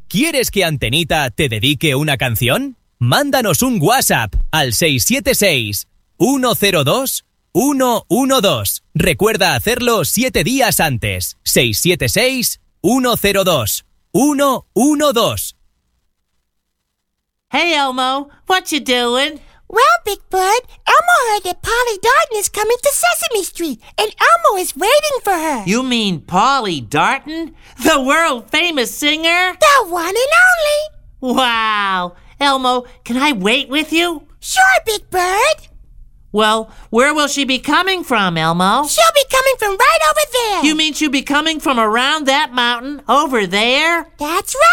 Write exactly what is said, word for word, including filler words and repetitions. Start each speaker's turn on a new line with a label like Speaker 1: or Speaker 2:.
Speaker 1: ¿Quieres que Antenita te dedique una canción? Mándanos un WhatsApp al seis siete seis, uno cero dos, uno uno dos. Recuerda hacerlo siete días antes. seis siete seis, uno cero dos, uno uno dos.
Speaker 2: Hey, Elmo, what you doing?
Speaker 3: Well, Big Bird, Elmo heard that Polly Darton is coming to Sesame Street, and Elmo is waiting for her.
Speaker 2: You mean Polly Darton? The world-famous singer?
Speaker 3: The one and only.
Speaker 2: Wow. Elmo, can I wait with you?
Speaker 3: Sure, Big Bird.
Speaker 2: Well, where will she be coming from, Elmo?
Speaker 3: She'll be coming from right over there.
Speaker 2: You mean she'll be coming from around that mountain over there?
Speaker 3: That's right.